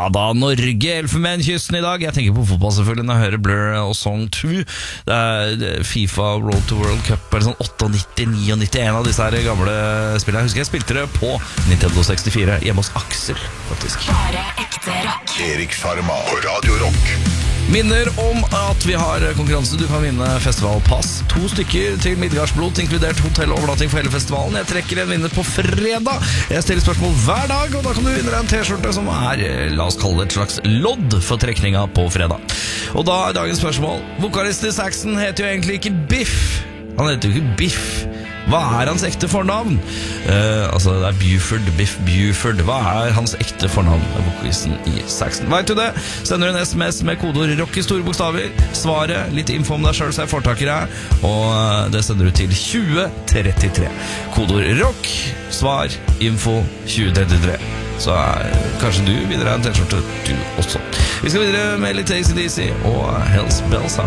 Ja da, Norge, Elfenbenskysten i dag. Jeg tenker på fotball selvfølgelig når jeg hører Blur og Song 2. Det er FIFA Road to World Cup, eller sånn 98, 99, en av disse her gamle spillene. Jeg husker jeg spilte det på Nintendo 64 hjemme hos Aksel, faktisk. Bare ekte rock. Erik Sjarma på Radio Rock. Minner om at vi har konkurranse. Du kan vinne festivalpass. 2 stykker til Midgardsblot, inkludert hotellovernatting for hele festivalen. Jeg trekker en vinner på fredag. Jeg stiller spørsmål hver dag, og da kan du vinne en t-skjorte som er, la oss kalle det et slags lodd for trekninga på fredag. Og da er dagens spørsmål: vokalisten i Saxon heter jo egentlig ikke Biff. Han heter jo ikke Biff. Hva er hans ekte fornavn? Altså det er Buford, Biff Buford. Hva er hans ekte fornavn? Vokalisten i Saxon. Vet du det? Sender du en SMS med kodeord rock i store bokstaver. Svaret, litt info om deg selv, så jeg får tak i deg. Og det sender du til 2033. Kodeord rock, svar, info 2033. Så kanskje du vinner en t-skjorte du også. Vi skal videre med litt ACDC og Hells Bells.